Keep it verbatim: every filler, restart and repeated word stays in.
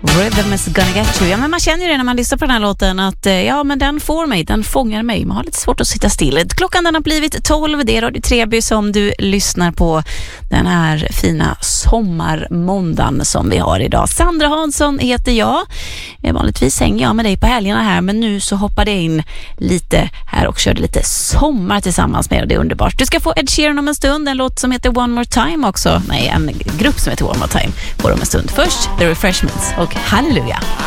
Rhythm is gonna get you. Ja, men man känner ju det när man lyssnar på den här låten att ja, men den får mig, den fångar mig. Man har lite svårt att sitta still. Klockan den har blivit tolv, det är Radio Treby som du lyssnar på den här fina sommarmåndagen som vi har idag. Sandra Hansson heter jag. Vanligtvis hänger jag med dig på helgerna här, men nu så hoppade jag in lite här och körde lite sommar tillsammans med dig. Det är underbart. Du ska få Ed Sheeran om en stund, en låt som heter One More Time också. Nej, en grupp som heter One More Time får om en stund. Först The Refreshments och Halleluja.